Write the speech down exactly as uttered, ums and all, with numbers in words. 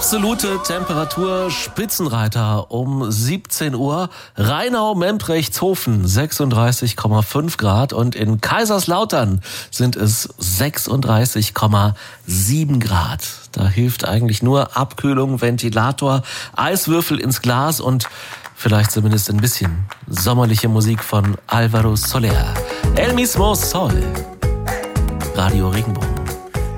Absolute Temperatur, Spitzenreiter um siebzehn Uhr. Rheinau-Memprechtshofen sechsunddreißig Komma fünf Grad und in Kaiserslautern sind es sechsunddreißig Komma sieben Grad. Da hilft eigentlich nur Abkühlung, Ventilator, Eiswürfel ins Glas und vielleicht zumindest ein bisschen sommerliche Musik von Alvaro Soler. El mismo Sol. Radio Regenbogen.